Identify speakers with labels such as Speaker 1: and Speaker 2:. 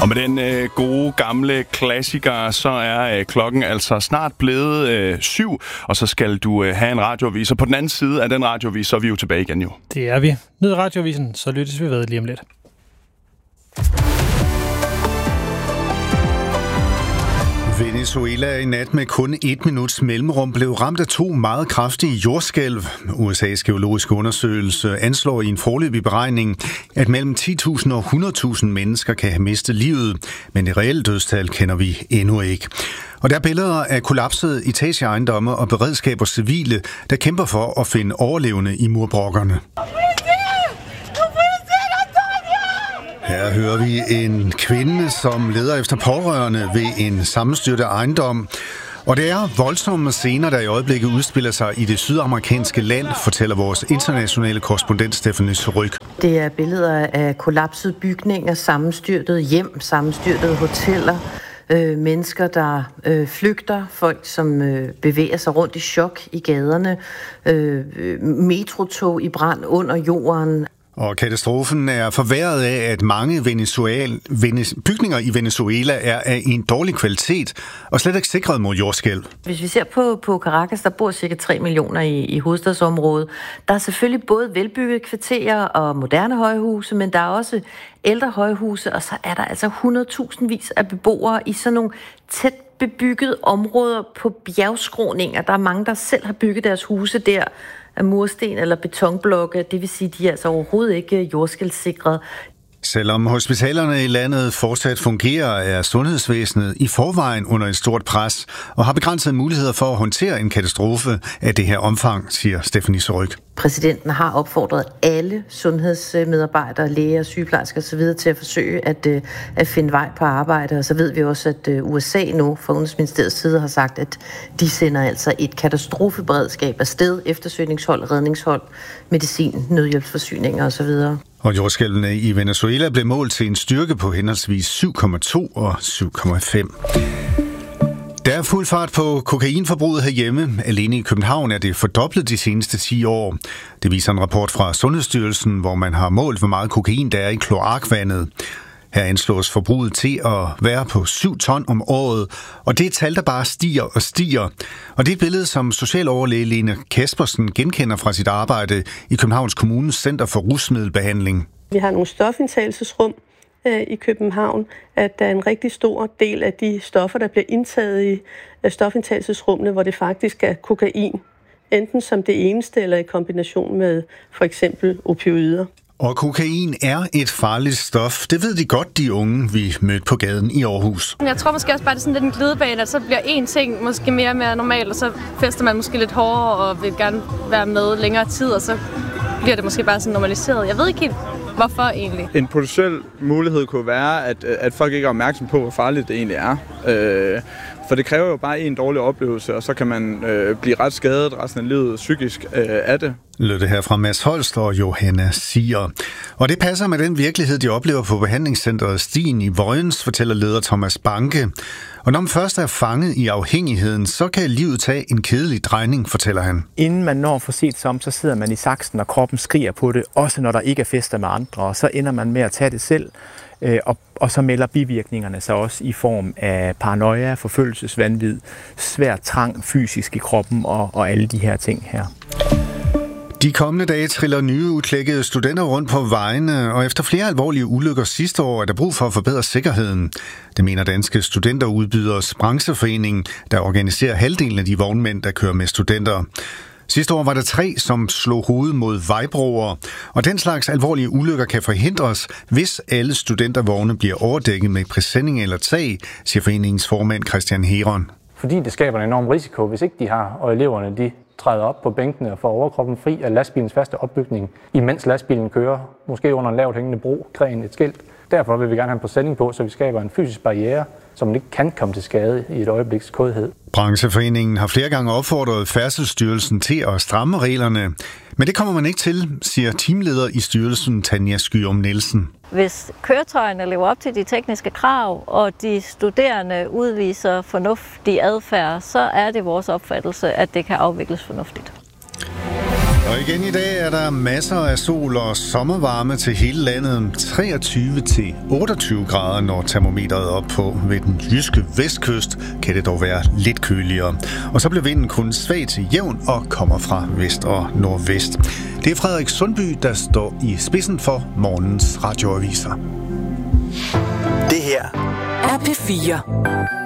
Speaker 1: Og med den gode gamle klassiker, så er klokken altså snart blevet 7, og så skal du have en radioavis. Og på den anden side af den radioavis, så er vi jo tilbage igen jo.
Speaker 2: Det er vi. Nyd radioavisen, så lyttes vi ved lige om lidt.
Speaker 3: Venezuela i nat med kun 1 minuts mellemrum blev ramt af 2 meget kraftige jordskælv. USA's geologiske undersøgelse anslår i en foreløbig beregning, at mellem 10.000 og 100.000 mennesker kan have mistet livet, men det reelle dødstal kender vi endnu ikke. Og der er billeder af kollapsede etageejendomme og beredskab og civile, der kæmper for at finde overlevende i murbrokkerne. Her hører vi en kvinde, som leder efter pårørende ved en sammenstyrtet ejendom. Og det er voldsomme scener, der i øjeblikket udspiller sig i det sydamerikanske land, fortæller vores internationale korrespondent Stephanie Surrugue.
Speaker 4: Det er billeder af kollapsede bygninger, sammenstyrtede hjem, sammenstyrtede hoteller, mennesker, der flygter, folk, som bevæger sig rundt i chok i gaderne, metrotog i brand under jorden.
Speaker 3: Og katastrofen er forværret af, at mange bygninger i Venezuela er af en dårlig kvalitet og slet ikke sikret mod jordskælv.
Speaker 4: Hvis vi ser på Caracas, der bor cirka 3 millioner i hovedstadsområdet. Der er selvfølgelig både velbyggede kvarterer og moderne højhuse, men der er også ældre højhuse, og så er der altså 100.000 vis af beboere i sådan nogle tæt bebyggede områder på bjergskråninger. Der er mange, der selv har bygget deres huse der af mursten eller betonblokke. Det vil sige, at de er altså overhovedet ikke jordskælvssikret.
Speaker 3: Selvom hospitalerne i landet fortsat fungerer, er sundhedsvæsenet i forvejen under et stort pres og har begrænsede muligheder for at håndtere en katastrofe af det her omfang, siger Stephanie Surrugue.
Speaker 4: Præsidenten har opfordret alle sundhedsmedarbejdere, læger, sygeplejersker osv. til at forsøge at finde vej på arbejde. Og så ved vi også, at USA nu fra Udenrigsministeriets side har sagt, at de sender altså et katastrofeberedskab afsted, eftersøgningshold, redningshold, medicin, nødhjælpsforsyninger osv.
Speaker 3: Og jordskælvene i Venezuela blev målt til en styrke på henholdsvis 7,2 og 7,5. Der er fuld fart på kokainforbruget herhjemme. Alene i København er det fordoblet de seneste 10 år. Det viser en rapport fra Sundhedsstyrelsen, hvor man har målt, hvor meget kokain der er i kloakvandet. Her anslås forbruget til at være på 7 ton om året, og det er et tal, der bare stiger og stiger. Og det er et billede, som socialoverlæge Lene Kaspersen genkender fra sit arbejde i Københavns Kommunes Center for Rusmiddelbehandling.
Speaker 5: Vi har nogle stofindtagelsesrum i København, at der er en rigtig stor del af de stoffer, der bliver indtaget i stofindtagelsesrummene, hvor det faktisk er kokain, enten som det eneste eller i kombination med for eksempel opioider.
Speaker 3: Og kokain er et farligt stof. Det ved de godt, de unge, vi mødte på gaden i Aarhus.
Speaker 6: Jeg tror måske også bare, det er sådan lidt en glidebane, at så bliver én ting måske mere og mere normalt, og så fester man måske lidt hårdere og vil gerne være med længere tid, og så bliver det måske bare sådan normaliseret. Jeg ved ikke helt, hvorfor egentlig.
Speaker 7: En potentiel mulighed kunne være, at folk ikke er opmærksom på, hvor farligt det egentlig er. For det kræver jo bare en dårlig oplevelse, og så kan man blive ret skadet resten af livet psykisk af det.
Speaker 3: Lød det her fra Mads Holst og Johanna Siger. Og det passer med den virkelighed, de oplever på behandlingscenteret Stien i Vojens, fortæller leder Thomas Banke. Og når man først er fanget i afhængigheden, så kan livet tage en kedelig drejning, fortæller han.
Speaker 8: Inden man når for set som, så sidder man i saksen, og kroppen skriger på det, også når der ikke er fester med andre, og så ender man med at tage det selv. Og så melder bivirkningerne sig også i form af paranoia, forfølgelsesvanvid, svær trang fysisk i kroppen og alle de her ting her.
Speaker 3: De kommende dage triller nye udklækkede studenter rundt på vejene, og efter flere alvorlige ulykker sidste år er der brug for at forbedre sikkerheden. Det mener Danske Studenterudbyders brancheforening, der organiserer halvdelen af de vognmænd, der kører med studenter. Sidste år var der 3, som slog hovedet mod vejbroer, og den slags alvorlige ulykker kan forhindres, hvis alle studentervogne bliver overdækket med præsending eller tag, siger foreningens formand Christian Heron.
Speaker 9: Fordi det skaber en enorm risiko, hvis ikke de har, og eleverne de træder op på bænkene og får overkroppen fri af lastbilens faste opbygning, imens lastbilen kører, måske under en lavt hængende bro, gren, et skilt. Derfor vil vi gerne have en præsending på, så vi skaber en fysisk barriere, som man ikke kan komme til skade i et øjebliks kodhed.
Speaker 3: Brancheforeningen har flere gange opfordret Færdselsstyrelsen til at stramme reglerne, men det kommer man ikke til, siger teamleder i styrelsen Tanja Skyum Nielsen.
Speaker 10: Hvis køretøjerne lever op til de tekniske krav, og de studerende udviser fornuftig adfærd, så er det vores opfattelse, at det kan afvikles fornuftigt.
Speaker 3: Og igen i dag er der masser af sol og sommervarme til hele landet. 23-28 grader når termometeret op på. Ved den jyske vestkyst kan det dog være lidt køligere. Og så bliver vinden kun svag til jævn og kommer fra vest og nordvest. Det er Frederik Sundby, der står i spidsen for morgens radioaviser.
Speaker 11: Det her er P4.